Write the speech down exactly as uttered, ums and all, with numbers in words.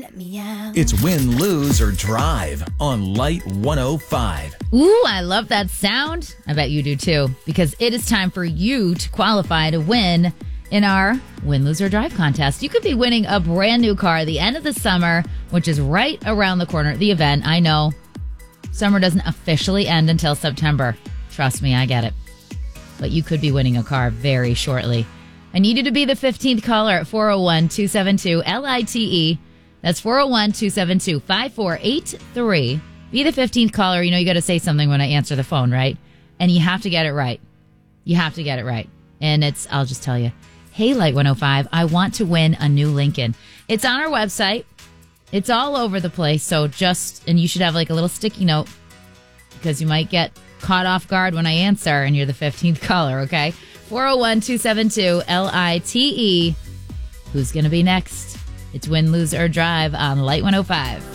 Let me out. It's Win, Lose, or Drive on Light one oh five. Ooh, I love that sound. I bet you do too, because it is time for you to qualify to win in our Win, Lose, or Drive contest. You could be winning a brand new car at the end of the summer, which is right around the corner. The event, I know, summer doesn't officially end until September. Trust me, I get it. But you could be winning a car very shortly. I need you to be the fifteenth caller at four oh one, two seven two, L I T E. That's four oh one, two seven two, five four eight three. Be the fifteenth caller. You know you got to say something when I answer the phone, right? And you have to get it right. You have to get it right. And it's, I'll just tell you, hey, Light one oh five, I want to win a new Lincoln. It's on our website. It's all over the place. So just, and you should have like a little sticky note because you might get caught off guard when I answer and you're the fifteenth caller, okay? four oh one, two seven two, L I T E. Who's going to be next? It's Win, Lose, or Drive on Light one oh five.